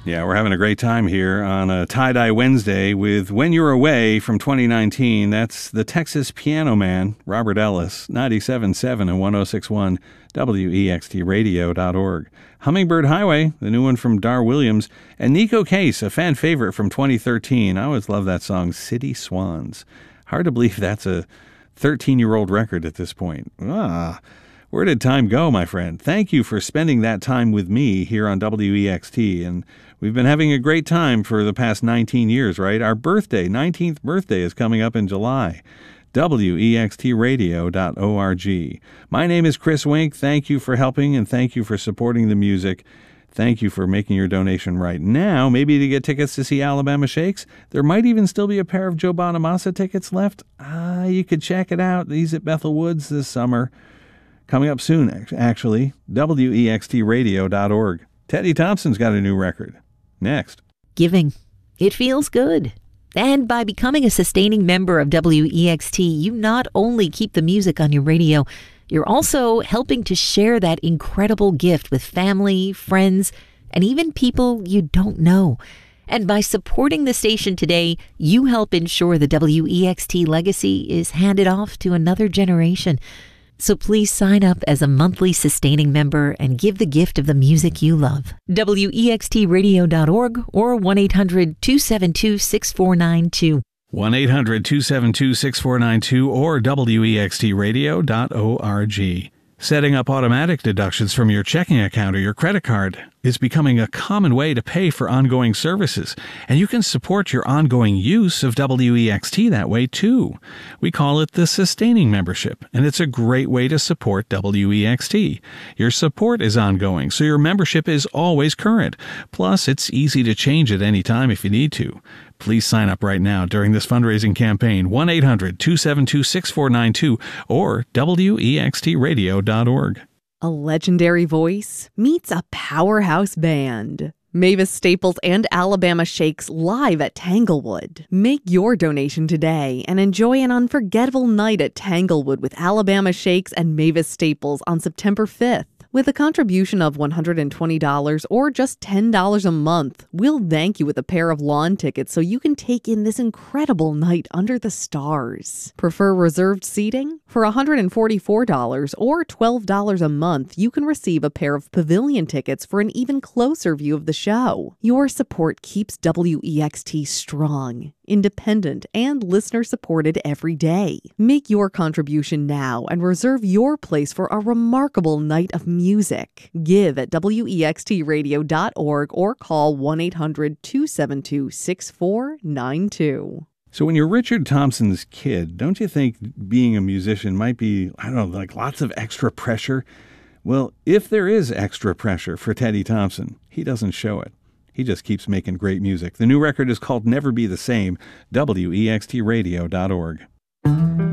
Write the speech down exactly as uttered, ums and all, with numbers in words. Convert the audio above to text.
Yeah, we're having a great time here on a Tie-Dye Wednesday with When You're Away from twenty nineteen. That's the Texas Piano Man, Robert Ellis, ninety-seven point seven and one oh six point one W E X T radio dot org. Hummingbird Highway, the new one from Dar Williams, and Nico Case, a fan favorite from twenty thirteen. I always love that song, City Swans. Hard to believe that's a thirteen-year-old record at this point. Ah, where did time go, my friend? Thank you for spending that time with me here on W E X T, and we've been having a great time for the past nineteen years, right? Our birthday, nineteenth birthday, is coming up in July. W E X T radio dot org. My name is Chris Wink. Thank you for helping, and thank you for supporting the music. Thank you for making your donation right now, maybe to get tickets to see Alabama Shakes. There might even still be a pair of Joe Bonamassa tickets left. Ah, you could check it out. These at Bethel Woods this summer. Coming up soon, actually, W E X T radio dot org. Teddy Thompson's got a new record. Next. Giving. It feels good. And by becoming a sustaining member of W E X T, you not only keep the music on your radio, you're also helping to share that incredible gift with family, friends, and even people you don't know. And by supporting the station today, you help ensure the W E X T legacy is handed off to another generation. So please sign up as a monthly sustaining member and give the gift of the music you love. W E X T radio dot org or one eight hundred two seven two six four nine two. one eight hundred two seven two six four nine two or W E X T radio dot org. Setting up automatic deductions from your checking account or your credit card is becoming a common way to pay for ongoing services, and you can support your ongoing use of W E X T that way too. We call it the Sustaining Membership, and it's a great way to support W E X T. Your support is ongoing, so your membership is always current. Plus, it's easy to change at any time if you need to. Please sign up right now during this fundraising campaign, one eight hundred two seven two six four nine two or W E X T radio dot org. A legendary voice meets a powerhouse band. Mavis Staples and Alabama Shakes live at Tanglewood. Make your donation today and enjoy an unforgettable night at Tanglewood with Alabama Shakes and Mavis Staples on September fifth. With a contribution of one hundred twenty dollars or just ten dollars a month, we'll thank you with a pair of lawn tickets so you can take in this incredible night under the stars. Prefer reserved seating? For one hundred forty-four dollars or twelve dollars a month, you can receive a pair of pavilion tickets for an even closer view of the show. Your support keeps W E X T strong, independent, and listener-supported every day. Make your contribution now and reserve your place for a remarkable night of music. Give at W E X T radio dot org or call one eight hundred two seven two six four nine two. So when you're Richard Thompson's kid, don't you think being a musician might be, I don't know, like lots of extra pressure? Well, if there is extra pressure for Teddy Thompson, he doesn't show it. He just keeps making great music. The new record is called Never Be the Same, W E X T radio dot org.